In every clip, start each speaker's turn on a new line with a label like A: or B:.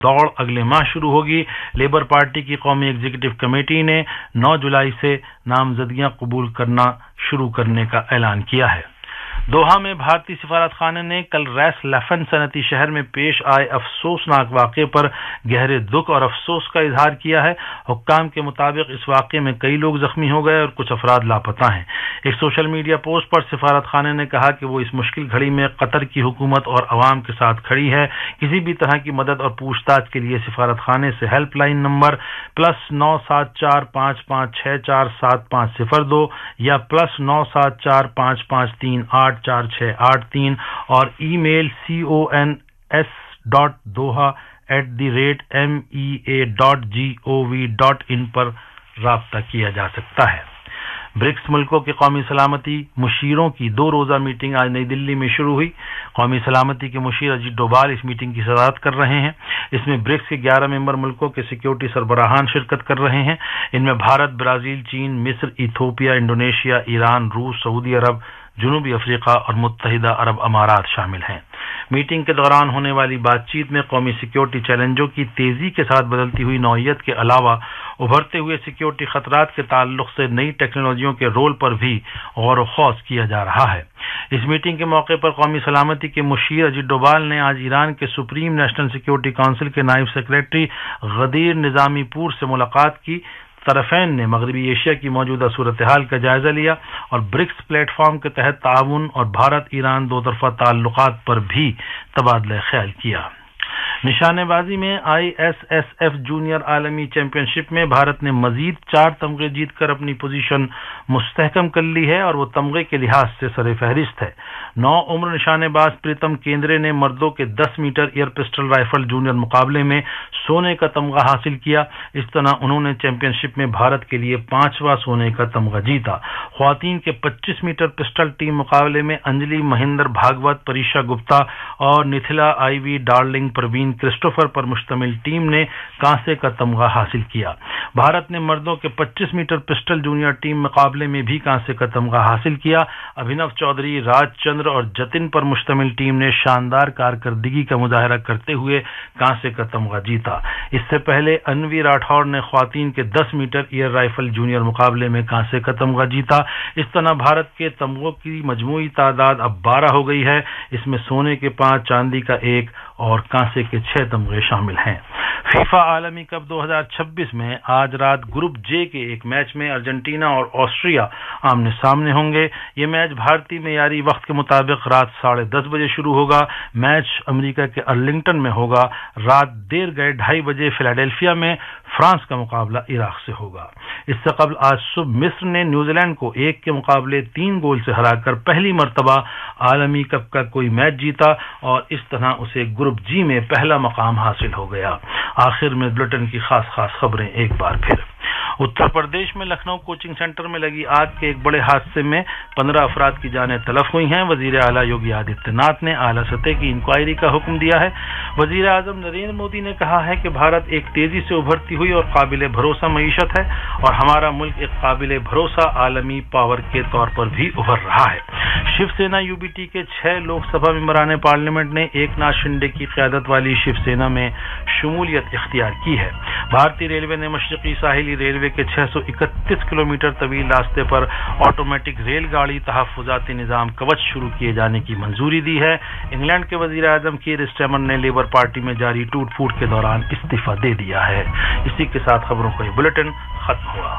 A: दौड़ अगले माह शुरू होगी। लेबर पार्टी की कौमी एग्जीक्यूटिव कमेटी ने 9 जुलाई से नामजदगियां कबूल करना शुरू करने का ऐलान किया है। दोहा में भारतीय सिफारतखाने ने कल रैस लफन सनती शहर में पेश आए अफसोसनाक वाक़े पर गहरे दुख और अफसोस का इजहार किया है। हुक्काम के मुताबिक इस वाक़े में कई लोग जख्मी हो गए और कुछ अफराद लापता हैं। एक सोशल मीडिया पोस्ट पर सिफारतखाने ने कहा कि वो इस मुश्किल घड़ी में कतर की हुकूमत और अवाम के साथ खड़ी है। किसी भी तरह की मदद और पूछताछ के लिए सिफारतखाने से हेल्पलाइन नंबर +97455647502 या +97455384683 और ईमेल cons.doha@mea.gov.in पर राब्ता किया जा सकता है। ब्रिक्स मुल्कों के कौमी सलामती मुशीरों की 2 रोज़ा मीटिंग आज नई दिल्ली में शुरू हुई। कौमी सलामती के मुशीर अजीत डोभाल इस मीटिंग की सदारत कर रहे हैं। इसमें ब्रिक्स के 11 मेंबर मुल्कों के सिक्योरिटी सरबराहान शिरकत कर रहे हैं। इनमें भारत, ब्राजील, चीन, मिस्र, इथोपिया, इंडोनेशिया, ईरान, रूस, सऊदी अरब, जनूबी अफ्रीका और मुत्तहिदा अरब अमारात शामिल हैं। मीटिंग के दौरान होने वाली बातचीत में कौमी सिक्योरिटी चैलेंजों की तेजी के साथ बदलती हुई नौइयत के अलावा उभरते हुए सिक्योरिटी खतरात के ताल्लुक से नई टेक्नोलॉजियों के रोल पर भी गौर व खौज किया जा रहा है। इस मीटिंग के मौके पर कौमी सलामती के मुशीर अजीत डोभाल ने आज ईरान के सुप्रीम नेशनल सिक्योरिटी काउंसिल के नायब सेक्रेटरी गदीर निजामीपुर से मुलाकात की। तरफैन ने मगरबी एशिया की मौजूदा सूरत हाल का जायजा लिया और ब्रिक्स प्लेटफॉर्म के तहत ताउन और भारत ईरान 2 तरफा ताल्लुकात पर भी तबादला ख्याल किया। निशानेबाजी में ISSF जूनियर आलमी चैंपियनशिप में भारत ने मजीद 4 तमगे जीतकर अपनी पोजीशन मुस्तहकम कर ली है और वो तमगे के लिहाज से सरे फहरिस्त है। 9 उम्र निशानेबाज प्रीतम केंद्रे ने मर्दों के 10 metre air pistol rifle junior मुकाबले में सोने का तमगा हासिल किया। इस तरह उन्होंने चैंपियनशिप में भारत के लिए 5वां सोने का तमगा जीता। ख्वातीन के 25 मीटर पिस्टल टीम मुकाबले में अंजलि महेंद्र भागवत, परीक्षा गुप्ता और निथिला IV डार्लिंग प्रवीण क्रिस्टोफर पर मुश्तमिल टीम ने कांसे का तमगा हासिल किया। भारत ने मर्दों के 25 मीटर पिस्टल जूनियर टीम मुकाबले में भी कांसे का तमगा हासिल किया। अभिनव चौधरी, राजचंद्र और जतिन पर मुश्तमिल टीम ने शानदार कारकर्दगी का मुजाहरा करते हुए कांसे का तमगा जीता। इससे पहले अनवी राठौर ने ख्वातीन के 10 मीटर एयर राइफल जूनियर मुकाबले में कांसे का तमगा जीता। इस तरह भारत के तमगों की मजमूई तादाद अब 12 हो गई है। इसमें सोने के 5, चांदी का 1 और कांसे के 6 तमगे शामिल हैं। फीफा आलमी कप 2026 में आज रात ग्रुप जे के एक मैच में अर्जेंटीना और ऑस्ट्रिया आमने सामने होंगे। ये मैच भारतीय मेयारी वक्त के मुताबिक रात 10:30 बजे शुरू होगा। मैच अमेरिका के अर्लिंगटन में होगा। रात देर गए 2:30 बजे फिलाडेल्फिया में फ्रांस का मुकाबला इराक से होगा। इससे कबल आज सुबह मिस्र ने न्यूजीलैंड को 1 के मुकाबले 3 गोल से हराकर पहली मर्तबा आलमी कप का कोई मैच जीता और इस तरह उसे ग्रुप जी में पहला मकाम हासिल हो गया। आखिर में बुलेटिन की खास खबरें एक बार फिर। उत्तर प्रदेश में लखनऊ कोचिंग सेंटर में लगी आग के एक बड़े हादसे में 15 अफराद की जानें तलफ हुई हैं। वजीर आला योगी आदित्यनाथ ने आला सतह की इंक्वायरी का हुक्म दिया है। वजीर आजम नरेंद्र मोदी ने कहा है कि भारत एक तेजी से उभरती हुई और काबिल भरोसा मईशत है और हमारा मुल्क एक काबिल भरोसा आलमी पावर के तौर पर भी उभर रहा है। शिवसेना UBT के 6 लोकसभा मेंबरान पार्लियामेंट ने एकनाथ शिंदे की क़यादत वाली शिवसेना में शमूलियत इख्तियार की है। भारतीय रेलवे ने मशरक़ी साहिली रेलवे के 631 किलोमीटर तवील रास्ते पर ऑटोमेटिक रेलगाड़ी तहफ़्फ़ुज़ाती निज़ाम कवच शुरू किए जाने की मंजूरी दी है। इंग्लैंड के वज़ीर आज़म कीर स्टारमर ने लेबर पार्टी में जारी टूट फूट के दौरान इस्तीफा दे दिया है। इसी के साथ खबरों का ये बुलेटिन खत्म हुआ।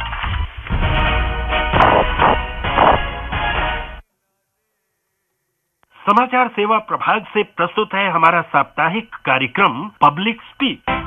B: समाचार सेवा प्रभाग से प्रस्तुत है हमारा साप्ताहिक कार्यक्रम पब्लिक स्पीक।